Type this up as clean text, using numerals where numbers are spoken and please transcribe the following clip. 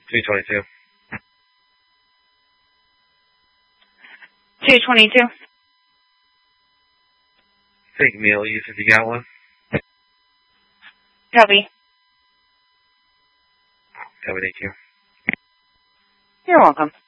222. 222. Take meal use if you got one. Copy. Copy, thank you. You're welcome.